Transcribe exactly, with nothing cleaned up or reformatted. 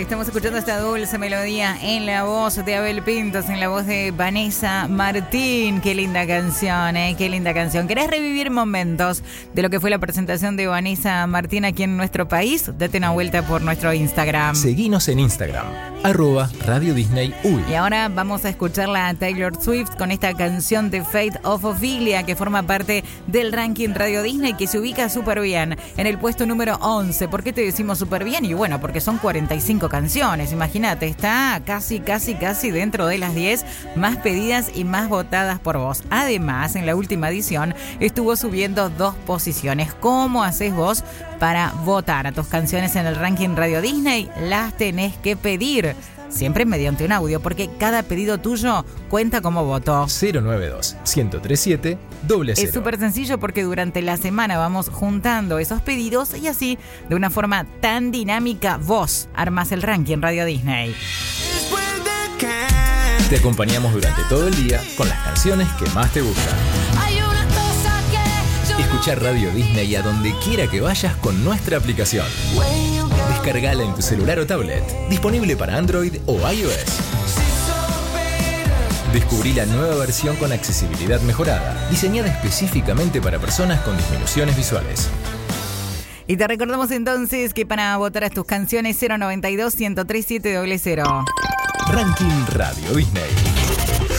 Estamos escuchando esta dulce melodía en la voz de Abel Pintos, en la voz de Vanessa Martín. Qué linda canción, ¿eh? Qué linda canción. ¿Querés revivir momentos de lo que fue la presentación de Vanessa Martín aquí en nuestro país? Date una vuelta por nuestro Instagram. Seguinos en Instagram, arroba Radio Disney U Y. Y ahora vamos a escucharla a Taylor Swift con esta canción de Fate of Ophelia, que forma parte del ranking Radio Disney, que se ubica súper bien en el puesto número once. ¿Por qué te decimos súper bien? Y bueno, porque son cuarenta y cinco canciones, imagínate, está casi, casi, casi dentro de las diez más pedidas y más votadas por vos. Además, en la última edición estuvo subiendo dos posiciones. ¿Cómo haces vos para votar a tus canciones en el ranking Radio Disney? Las tenés que pedir, siempre mediante un audio, porque cada pedido tuyo cuenta como voto. cero nueve dos, uno cero tres siete, cero cero. Es súper sencillo porque durante la semana vamos juntando esos pedidos y así, de una forma tan dinámica, vos armás el ranking Radio Disney. Te acompañamos durante todo el día con las canciones que más te gustan. Escuchá Radio Disney a donde quiera que vayas con nuestra aplicación. Descargala en tu celular o tablet. Disponible para Android o iOS. Descubrí la nueva versión con accesibilidad mejorada, diseñada específicamente para personas con disminuciones visuales. Y te recordamos entonces que para votar a tus canciones cero noventa y dos, uno tres siete, cero cero. Ranking Radio Disney.